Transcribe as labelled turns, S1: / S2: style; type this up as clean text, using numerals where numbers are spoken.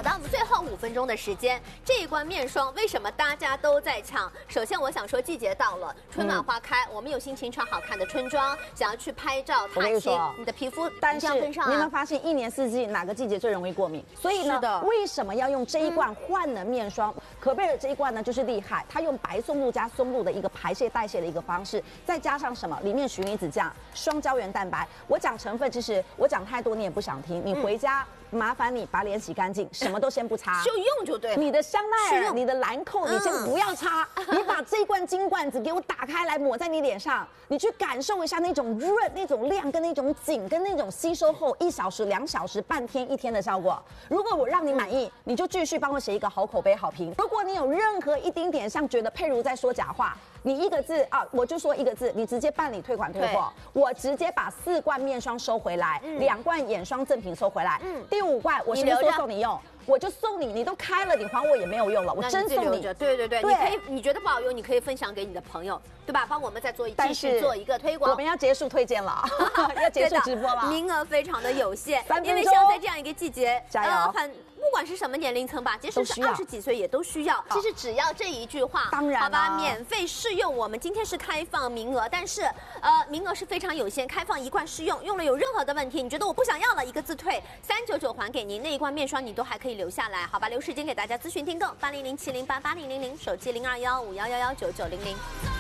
S1: 好的，我们最后5分钟的时间，这一罐面霜为什么大家都在抢？首先，我想说季节到了，春暖花开，我们有心情穿好看的春装，想要去拍照踏青，你的皮肤
S2: 但是
S1: 一定要跟上啊。
S2: 你有没有发现，一年四季哪个季节最容易过敏？所以呢，为什么要用这一罐焕能面霜？可贝尔这一罐呢，就是厉害，它用白松露加松露的一个排泄代谢的一个方式，再加上什么？里面许离子酱、双胶原蛋白。我讲成分，其实我讲太多你也不想听，你回家。麻烦你把脸洗干净，什么都先不擦，
S1: 就用就对了。
S2: 你的香奈儿、你的兰蔻，你先不要擦，你把这一罐金罐子给我打开来，抹在你脸上，你去感受一下那种润、那种亮、跟那种紧、跟那种吸收后1小时、2小时、半天、1天的效果。如果我让你满意，你就继续帮我写一个好口碑好评。如果你有任何一丁点像觉得佩如在说假话，你一个字啊，我就说一个字，你直接办理退款退货，我直接把4罐面霜收回来，2罐眼霜赠品收回来，第5罐我是不是说送你用？我就送你，你都开了，你还我也没有用了，我真送你。
S1: 对，你可以，你觉得不好用，你可以分享给你的朋友，对吧？帮我们再继续做一个推广。
S2: 我们要结束推荐了，要结束直播了，
S1: 名额非常的有限，
S2: 因
S1: 为像在这样一个季节，
S2: 加油！
S1: 不管是什么年龄层吧，即使是20几岁也都需要。其实只要这一句话，
S2: 当然，
S1: 好吧，免费试用。我们今天是开放名额，但是名额是非常有限，开放1罐试用，用了有任何的问题，你觉得我不想要了，1个字退，399还给您，那一罐面霜你都还可以留下来，好吧？留时间给大家咨询订购，8007088000，手机0215111990。